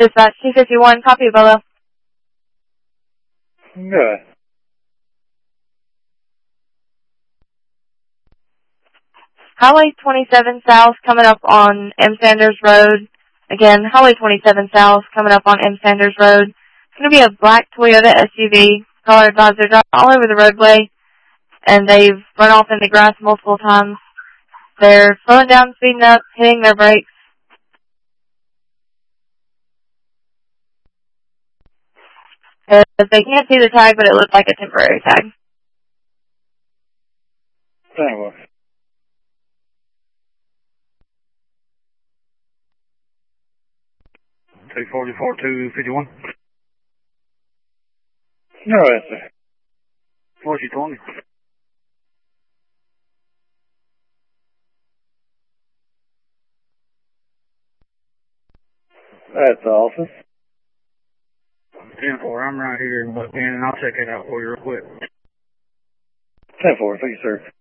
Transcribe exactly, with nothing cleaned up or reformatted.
Dispatch two fifty-one, copy below. Good. Highway twenty-seven South coming up on M. Sanders Road. Again, Highway twenty-seven South coming up on M. Sanders Road. It's going to be a black Toyota S U V. Caller advised they're driving all over the roadway, and they've run off in the grass multiple times. They're slowing down, speeding up, hitting their brakes. Uh, they can't see the tag, but it looks like a temporary tag. Thank you. two forty-four, two fifty-one. No answer. forty twenty. That's the office. ten four, I'm right here in Buchanan, and I'll check it out for you real quick. ten four, thank you, sir.